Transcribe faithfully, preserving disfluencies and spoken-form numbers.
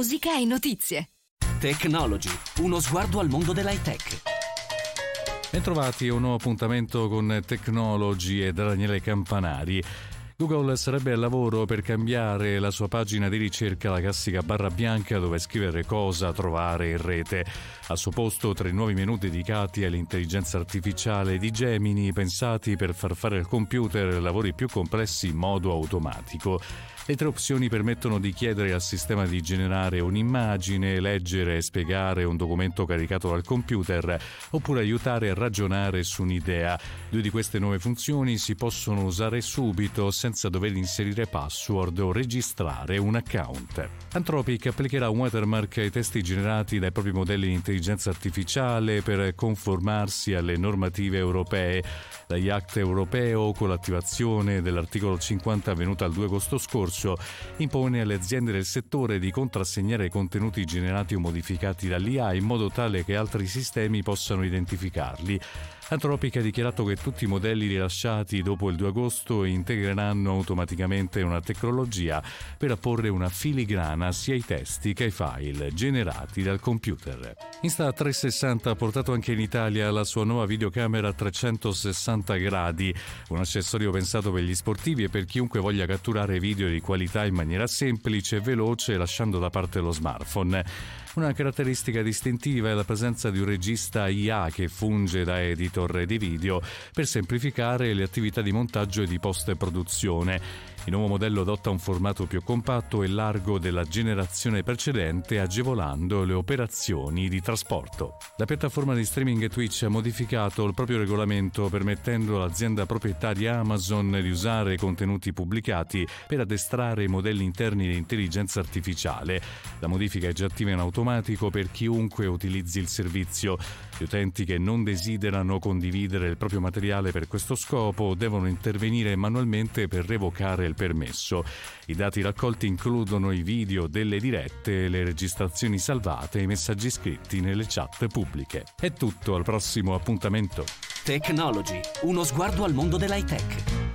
musica e notizie. Technology, uno sguardo al mondo dell'high tech. Bentrovati a un nuovo appuntamento con Technology e da Daniele Campanari. Google sarebbe al lavoro per cambiare la sua pagina di ricerca alla classica barra bianca dove scrivere cosa trovare in rete. Al suo posto tre nuovi menu dedicati all'intelligenza artificiale di Gemini, pensati per far fare al computer lavori più complessi in modo automatico. Le tre opzioni permettono di chiedere al sistema di generare un'immagine, leggere e spiegare un documento caricato dal computer, oppure aiutare a ragionare su un'idea. Due di queste nuove funzioni si possono usare subito senza dover inserire password o registrare un account. Anthropic applicherà un watermark ai testi generati dai propri modelli di intelligenza artificiale per conformarsi alle normative europee. Dagli Act europeo, con l'attivazione dell'articolo cinquanta avvenuta il due agosto scorso, impone alle aziende del settore di contrassegnare contenuti generati o modificati dall'I A in modo tale che altri sistemi possano identificarli. Anthropic ha dichiarato che tutti i modelli rilasciati dopo il due agosto integreranno automaticamente una tecnologia per apporre una filigrana sia ai testi che ai file generati dal computer. Insta360 ha portato anche in Italia la sua nuova videocamera a trecentosessanta gradi, un accessorio pensato per gli sportivi e per chiunque voglia catturare video di qualità in maniera semplice e veloce lasciando da parte lo smartphone. Una caratteristica distintiva è la presenza di un regista I A che funge da editor di video per semplificare le attività di montaggio e di post-produzione. Il nuovo modello adotta un formato più compatto e largo della generazione precedente, agevolando le operazioni di trasporto. La piattaforma di streaming Twitch ha modificato il proprio regolamento, permettendo all'azienda proprietaria Amazon di usare i contenuti pubblicati per addestrare i modelli interni di intelligenza artificiale. La modifica è già attiva in automatico per chiunque utilizzi il servizio. Gli utenti che non desiderano condividere il proprio materiale per questo scopo devono intervenire manualmente per revocare il permesso. I dati raccolti includono i video delle dirette, le registrazioni salvate e i messaggi scritti nelle chat pubbliche. È tutto, al prossimo appuntamento. Technology, uno sguardo al mondo dell'high tech.